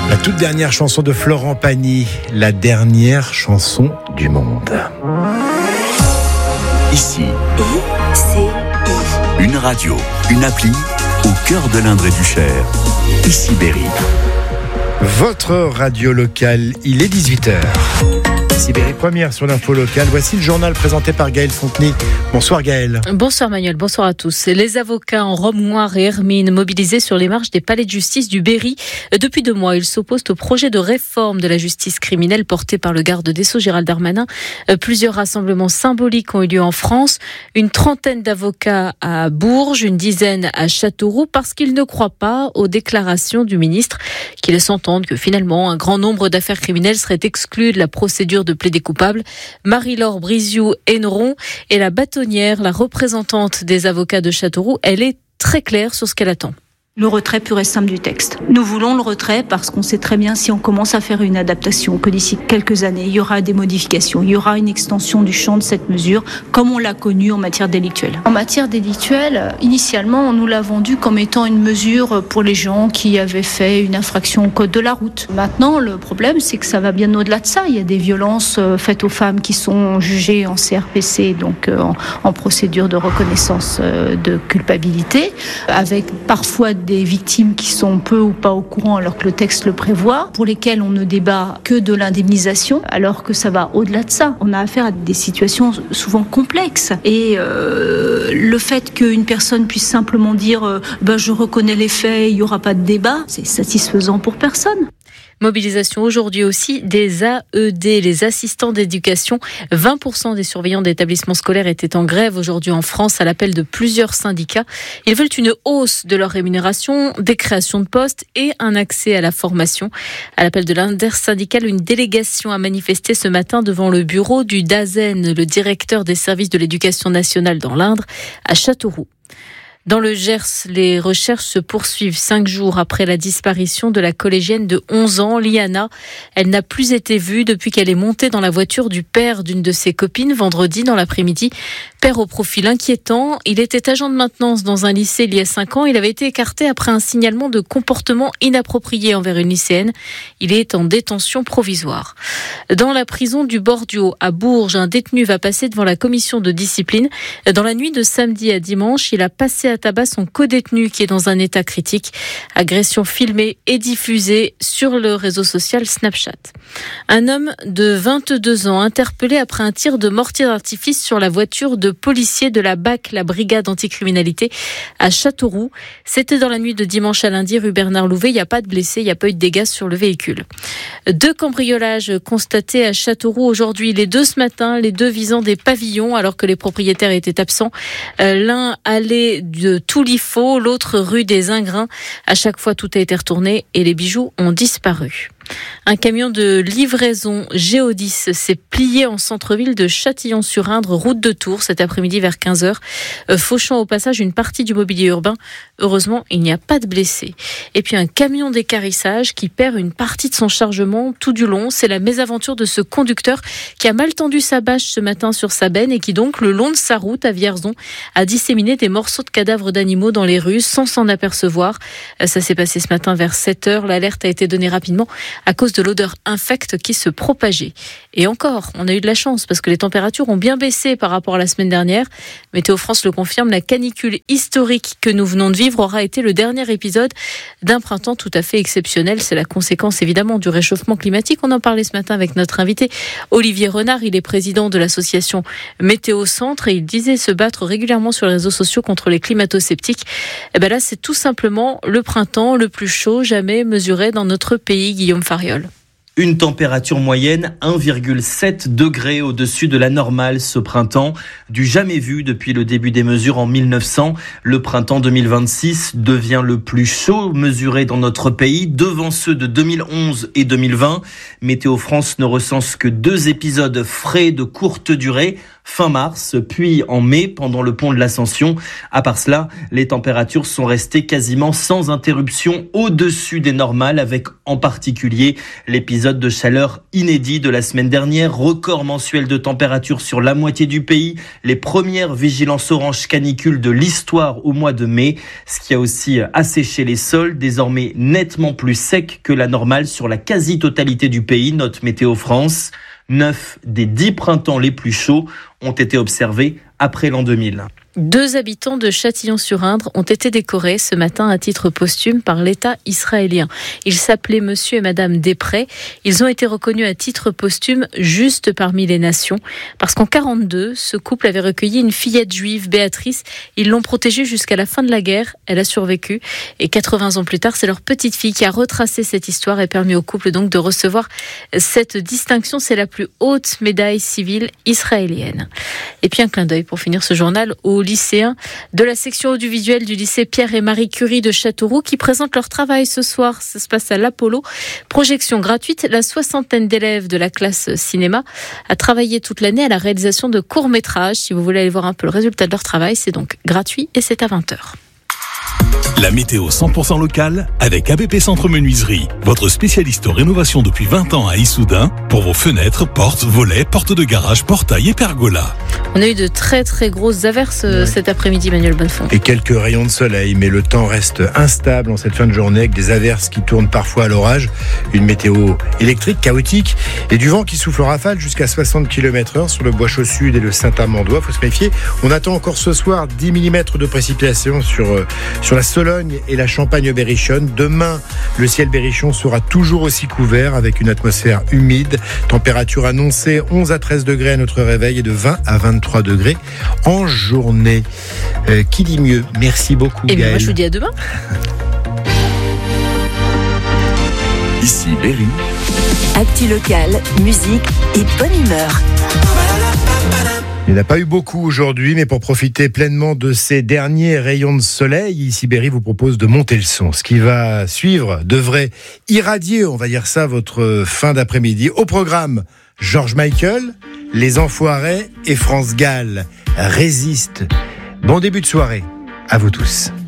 La toute dernière chanson de Florent Pagny, la dernière chanson du monde. Ici, une radio, une appli au cœur de l'Indre et du Cher. Ici Berry. Votre radio locale, il est 18h. Sibérie première sur l'info locale. Voici le journal présenté par Gaël Fontenay. Bonsoir Gaël. Bonsoir Manuel, bonsoir à tous. Les avocats en robe noire et hermine mobilisés sur les marches des palais de justice du Berry. Depuis 2 mois, ils s'opposent au projet de réforme de la justice criminelle porté par le garde des Sceaux Gérald Darmanin. Plusieurs rassemblements symboliques ont eu lieu en France. Une trentaine d'avocats à Bourges, une dizaine à Châteauroux, parce qu'ils ne croient pas aux déclarations du ministre qui laisse entendre que finalement un grand nombre d'affaires criminelles seraient exclues de la procédure de plaider coupable. Marie-Laure Briziou-Héneron est la bâtonnière, la représentante des avocats de Châteauroux. Elle est très claire sur ce qu'elle attend. Le retrait pur et simple du texte. Nous voulons le retrait parce qu'on sait très bien si on commence à faire une adaptation que d'ici quelques années, il y aura des modifications, il y aura une extension du champ de cette mesure comme on l'a connu en matière délictuelle. En matière délictuelle, initialement, on nous l'a vendu comme étant une mesure pour les gens qui avaient fait une infraction au code de la route. Maintenant, le problème, c'est que ça va bien au-delà de ça. Il y a des violences faites aux femmes qui sont jugées en CRPC, donc en procédure de reconnaissance de culpabilité, avec parfois des victimes qui sont peu ou pas au courant alors que le texte le prévoit, pour lesquelles on ne débat que de l'indemnisation alors que ça va au-delà de ça. On a affaire à des situations souvent complexes et le fait qu'une personne puisse simplement dire je reconnais les faits, il n'y aura pas de débat, c'est satisfaisant pour personne. Mobilisation aujourd'hui aussi des AED, les assistants d'éducation. 20% des surveillants d'établissements scolaires étaient en grève aujourd'hui en France à l'appel de plusieurs syndicats. Ils veulent une hausse de leur rémunération, des créations de postes et un accès à la formation. À l'appel de l'intersyndicale, une délégation a manifesté ce matin devant le bureau du DAZEN, le directeur des services de l'éducation nationale dans l'Indre, à Châteauroux. Dans le Gers, les recherches se poursuivent 5 jours après la disparition de la collégienne de 11 ans, Liana. Elle n'a plus été vue depuis qu'elle est montée dans la voiture du père d'une de ses copines vendredi dans l'après-midi. Père au profil inquiétant, il était agent de maintenance dans un lycée il y a 5 ans. Il avait été écarté après un signalement de comportement inapproprié envers une lycéenne. Il est en détention provisoire. Dans la prison du Bord-du-Haut, à Bourges, un détenu va passer devant la commission de discipline. Dans la nuit de samedi à dimanche, il a passé à tabac son codétenu qui est dans un état critique. Agression filmée et diffusée sur le réseau social Snapchat. Un homme de 22 ans interpellé après un tir de mortier d'artifice sur la voiture de policiers de la BAC, la brigade anticriminalité, à Châteauroux. C'était dans la nuit de dimanche à lundi, rue Bernard Louvet. Il n'y a pas de blessés, il n'y a pas eu de dégâts sur le véhicule. 2 cambriolages constatés à Châteauroux aujourd'hui. Les 2 ce matin, les 2 visant des pavillons alors que les propriétaires étaient absents. L'un allait de Toulifaux, l'autre rue des Ingrins. À chaque fois, tout a été retourné et les bijoux ont disparu. Un camion de livraison Géodis s'est plié en centre-ville de Châtillon-sur-Indre, route de Tours, cet après-midi vers 15h, fauchant au passage une partie du mobilier urbain. Heureusement, il n'y a pas de blessés. Et puis un camion d'équarrissage qui perd une partie de son chargement tout du long. C'est la mésaventure de ce conducteur qui a mal tendu sa bâche ce matin sur sa benne et qui donc, le long de sa route à Vierzon, a disséminé des morceaux de cadavres d'animaux dans les rues sans s'en apercevoir. Ça s'est passé ce matin vers 7h. L'alerte a été donnée rapidement à cause de l'odeur infecte qui se propageait. Et encore, on a eu de la chance parce que les températures ont bien baissé par rapport à la semaine dernière. Météo France le confirme, la canicule historique que nous venons de vivre aura été le dernier épisode d'un printemps tout à fait exceptionnel. C'est la conséquence évidemment du réchauffement climatique. On en parlait ce matin avec notre invité Olivier Renard. Il est président de l'association Météo Centre et il disait se battre régulièrement sur les réseaux sociaux contre les climato-sceptiques. Et ben là, c'est tout simplement le printemps le plus chaud jamais mesuré dans notre pays, Guillaume Fariol. Une température moyenne 1,7 degrés au-dessus de la normale ce printemps, du jamais vu depuis le début des mesures en 1900. Le printemps 2026 devient le plus chaud mesuré dans notre pays, devant ceux de 2011 et 2020. Météo France ne recense que 2 épisodes frais de courte durée, fin mars, puis en mai, pendant le pont de l'Ascension. À part cela, les températures sont restées quasiment sans interruption au-dessus des normales, avec en particulier l'épisode épisode de chaleur inédit de la semaine dernière, record mensuel de température sur la moitié du pays, les premières vigilances orange canicule de l'histoire au mois de mai, ce qui a aussi asséché les sols, désormais nettement plus secs que la normale sur la quasi-totalité du pays, note Météo France. 9 des 10 printemps les plus chauds ont été observés après l'an 2000. 2 habitants de Châtillon-sur-Indre ont été décorés ce matin à titre posthume par l'État israélien. Ils s'appelaient Monsieur et Madame Després. Ils ont été reconnus à titre posthume juste parmi les nations. Parce qu'en 1942, ce couple avait recueilli une fillette juive, Béatrice. Ils l'ont protégée jusqu'à la fin de la guerre. Elle a survécu. Et 80 ans plus tard, c'est leur petite fille qui a retracé cette histoire et permis au couple donc de recevoir cette distinction. C'est la plus haute médaille civile israélienne. Et puis un clin d'œil pour finir ce journal aux lycéens de la section audiovisuelle du lycée Pierre et Marie Curie de Châteauroux qui présentent leur travail ce soir. Ça se passe à l'Apollo. Projection gratuite. La 60aine d'élèves de la classe cinéma a travaillé toute l'année à la réalisation de courts-métrages. Si vous voulez aller voir un peu le résultat de leur travail, c'est donc gratuit et c'est à 20h. La météo 100% locale avec ABP Centre Menuiserie, votre spécialiste en rénovation depuis 20 ans à Issoudun pour vos fenêtres, portes, volets, portes de garage, portails et pergolas. On a eu de très très grosses averses cet après-midi, Manuel Bonnefond. Et quelques rayons de soleil, mais le temps reste instable en cette fin de journée avec des averses qui tournent parfois à l'orage, une météo électrique chaotique et du vent qui souffle en rafale jusqu'à 60 km/h sur le Bois-Chaud-Sud et le Saint-Amandois. Faut se méfier. On attend encore ce soir 10 mm de précipitations sur la Sologne et la Champagne-Berrichonne. Demain, le ciel berrichon sera toujours aussi couvert avec une atmosphère humide. Température annoncée 11 à 13 degrés à notre réveil et de 20 à 23 degrés en journée. Qui dit mieux? Merci beaucoup, Gaëlle. Et moi, je vous dis à demain. Ici Berry. Actu locale, musique et bonne humeur. Il n'y en a pas eu beaucoup aujourd'hui, mais pour profiter pleinement de ces derniers rayons de soleil, ici Berry vous propose de monter le son. Ce qui va suivre devrait irradier, on va dire ça, votre fin d'après-midi. Au programme, George Michael, Les Enfoirés et France Gall. Résiste. Bon début de soirée à vous tous.